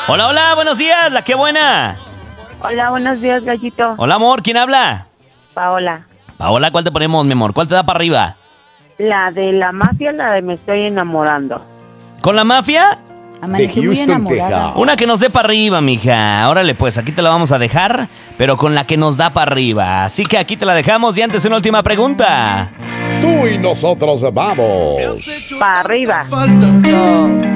Hola, hola, buenos días, la que buena. Hola, buenos días, gallito. Hola, amor, ¿quién habla? Paola. Paola, ¿cuál te ponemos, mi amor? ¿Cuál te da para arriba? La de la mafia, la de me estoy enamorando. ¿Con la mafia? Amaneció De muy Houston, enamorada. Texas. Una que nos dé para arriba, mija. Órale, pues, aquí te la vamos a dejar, pero con la que nos da para arriba. Así que aquí te la dejamos y antes una última pregunta. Tú y nosotros vamos. Para arriba. Eso.